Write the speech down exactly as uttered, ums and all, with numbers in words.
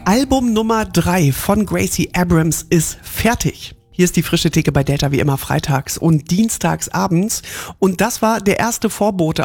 Album Nummer drei von Gracie Abrams ist fertig. Hier ist die frische Theke bei Delta wie immer freitags und dienstags abends. Und das war der erste Vorbote